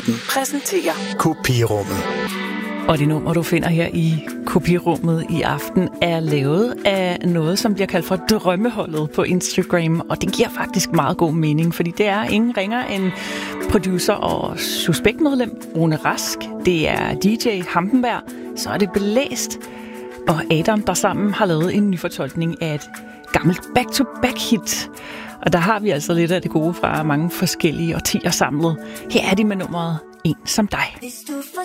verden præsenterer Kopirummet. Og det nummer, du finder her i Kopirummet i aften, er lavet af noget, som bliver kaldt for Drømmeholdet på Instagram. Og det giver faktisk meget god mening, fordi det er ingen ringer end producer og suspektmedlem Rune Rask. Det er DJ Hampenberg, så er det Blæst og Adam, der sammen har lavet en ny fortolkning af et gammelt back-to-back-hit. Og der har vi altså lidt af det gode fra mange forskellige årtier samlet. Her er de med nummeret En som dig. Hvis du får